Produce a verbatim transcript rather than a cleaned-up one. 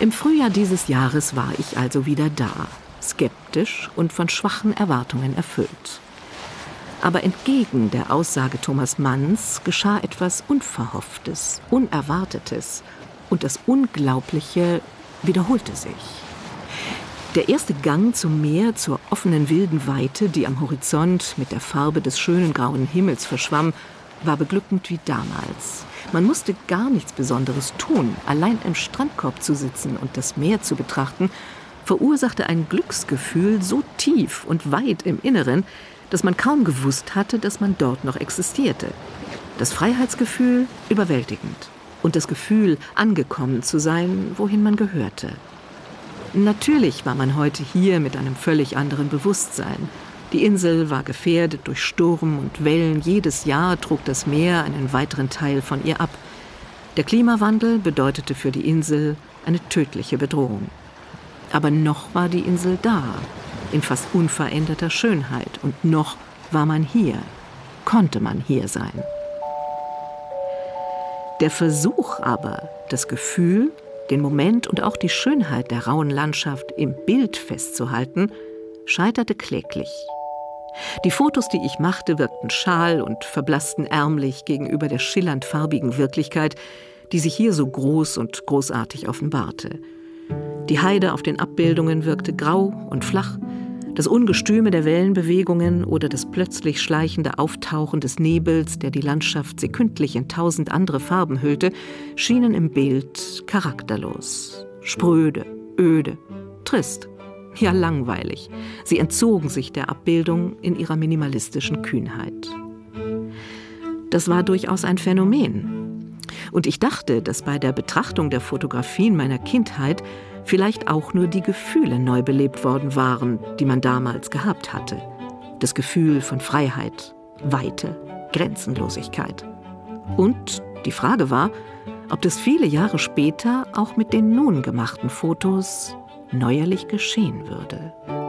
Im Frühjahr dieses Jahres war ich also wieder da, skeptisch und von schwachen Erwartungen erfüllt. Aber entgegen der Aussage Thomas Manns geschah etwas Unverhofftes, Unerwartetes, und das Unglaubliche wiederholte sich. Der erste Gang zum Meer, zur offenen wilden Weite, die am Horizont mit der Farbe des schönen grauen Himmels verschwamm, war beglückend wie damals. Man musste gar nichts Besonderes tun. Allein im Strandkorb zu sitzen und das Meer zu betrachten, verursachte ein Glücksgefühl so tief und weit im Inneren, dass man kaum gewusst hatte, dass man dort noch existierte. Das Freiheitsgefühl überwältigend und das Gefühl, angekommen zu sein, wohin man gehörte. Natürlich war man heute hier mit einem völlig anderen Bewusstsein. Die Insel war gefährdet durch Sturm und Wellen. Jedes Jahr trug das Meer einen weiteren Teil von ihr ab. Der Klimawandel bedeutete für die Insel eine tödliche Bedrohung. Aber noch war die Insel da, in fast unveränderter Schönheit. Und noch war man hier, konnte man hier sein. Der Versuch aber, das Gefühl, den Moment und auch die Schönheit der rauen Landschaft im Bild festzuhalten, scheiterte kläglich. Die Fotos, die ich machte, wirkten schal und verblassten ärmlich gegenüber der schillernd farbigen Wirklichkeit, die sich hier so groß und großartig offenbarte. Die Heide auf den Abbildungen wirkte grau und flach. Das Ungestüme der Wellenbewegungen oder das plötzlich schleichende Auftauchen des Nebels, der die Landschaft sekündlich in tausend andere Farben hüllte, schienen im Bild charakterlos, spröde, öde, trist, ja langweilig. Sie entzogen sich der Abbildung in ihrer minimalistischen Kühnheit. Das war durchaus ein Phänomen. Und ich dachte, dass bei der Betrachtung der Fotografien meiner Kindheit vielleicht auch nur die Gefühle neu belebt worden waren, die man damals gehabt hatte. Das Gefühl von Freiheit, Weite, Grenzenlosigkeit. Und die Frage war, ob das viele Jahre später auch mit den nun gemachten Fotos neuerlich geschehen würde.